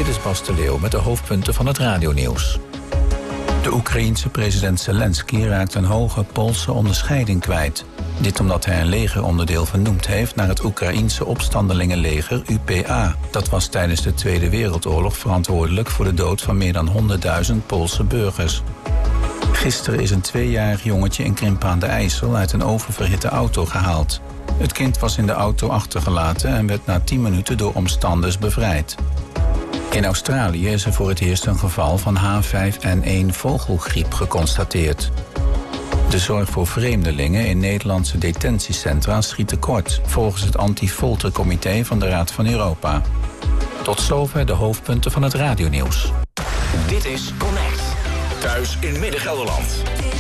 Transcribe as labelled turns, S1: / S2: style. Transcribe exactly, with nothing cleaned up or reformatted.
S1: Dit is Bas de Leeuw met de hoofdpunten van het radionieuws. De Oekraïense president Zelensky raakt een hoge Poolse onderscheiding kwijt. Dit omdat hij een legeronderdeel vernoemd heeft naar het Oekraïense opstandelingenleger U P A. Dat was tijdens de Tweede Wereldoorlog verantwoordelijk voor de dood van meer dan honderdduizend Poolse burgers. Gisteren is een tweejarig jongetje in Krimpen aan de IJssel uit een oververhitte auto gehaald. Het kind was in de auto achtergelaten en werd na tien minuten door omstanders bevrijd. In Australië is er voor het eerst een geval van H vijf N één vogelgriep geconstateerd. De zorg voor vreemdelingen in Nederlandse detentiecentra schiet tekort, volgens het anti-foltercomité van de Raad van Europa. Tot zover de hoofdpunten van het radionieuws.
S2: Dit is Connect. Thuis in Midden-Gelderland.